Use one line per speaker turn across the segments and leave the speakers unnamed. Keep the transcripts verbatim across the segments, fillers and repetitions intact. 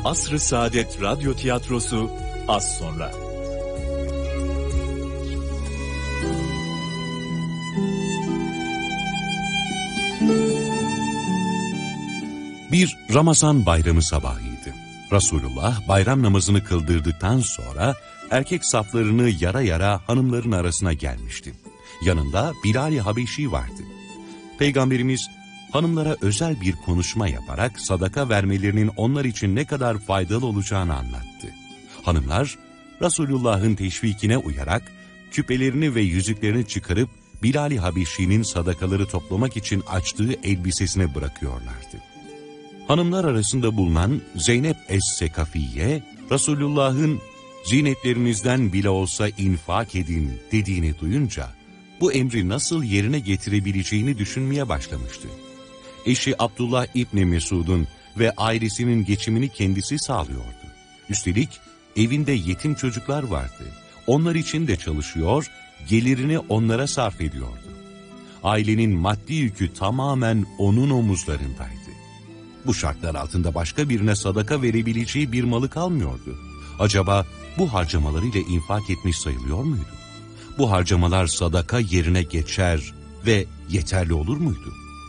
Asr-ı Saadet Radyo Tiyatrosu az sonra.
Bir Ramazan bayramı sabahıydı. Resulullah bayram namazını kıldırdıktan sonra erkek saflarını yara yara hanımların arasına gelmişti. Yanında Bilal-i Habeşi vardı. Peygamberimiz hanımlara özel bir konuşma yaparak sadaka vermelerinin onlar için ne kadar faydalı olacağını anlattı. Hanımlar Resulullah'ın teşvikine uyarak küpelerini ve yüzüklerini çıkarıp Bilal-i Habeşi'nin sadakaları toplamak için açtığı elbisesine bırakıyorlardı. Hanımlar arasında bulunan Zeynep Es-Sekafiye, Resulullah'ın "Zinetlerinizden bile olsa infak edin" dediğini duyunca bu emri nasıl yerine getirebileceğini düşünmeye başlamıştı. Eşi Abdullah İbni Mesud'un ve ailesinin geçimini kendisi sağlıyordu. Üstelik evinde yetim çocuklar vardı. Onlar için de çalışıyor, gelirini onlara sarf ediyordu. Ailenin maddi yükü tamamen onun omuzlarındaydı. Bu şartlar altında başka birine sadaka verebileceği bir malı kalmıyordu. Acaba bu harcamalarıyla infak etmiş sayılıyor muydu? Bu harcamalar sadaka yerine geçer ve yeterli olur muydu?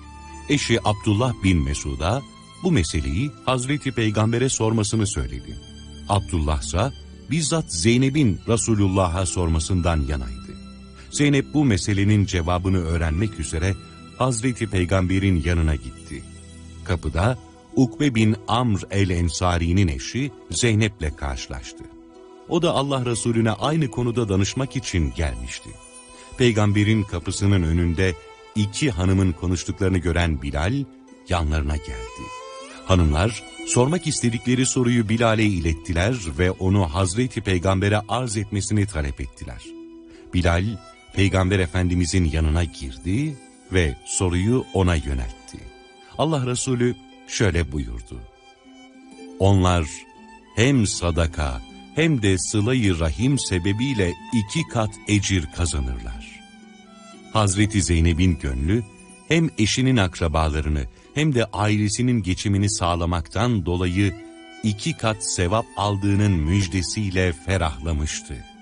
Eşi Abdullah bin Mesud'a bu meseleyi Hazreti Peygamber'e sormasını söyledi. Abdullah ise bizzat Zeynep'in Resulullah'a sormasından yanaydı. Zeynep bu meselenin cevabını öğrenmek üzere Hazreti Peygamber'in yanına gitti. Kapıda Ukbe bin Amr el-Ensari'nin eşi Zeynep'le karşılaştı. O da Allah Resulüne aynı konuda danışmak için gelmişti. Peygamberin kapısının önünde iki hanımın konuştuklarını gören Bilal yanlarına geldi. Hanımlar sormak istedikleri soruyu Bilal'e ilettiler ve onu Hazreti Peygamber'e arz etmesini talep ettiler. Bilal, Peygamber Efendimizin yanına girdi ve soruyu ona yöneltti. Allah Resulü şöyle buyurdu: "Onlar hem sadaka hem de sıla-i rahim sebebiyle iki kat ecir kazanırlar." Hazreti Zeynep'in gönlü hem eşinin akrabalarını hem de ailesinin geçimini sağlamaktan dolayı iki kat sevap aldığının müjdesiyle ferahlamıştı.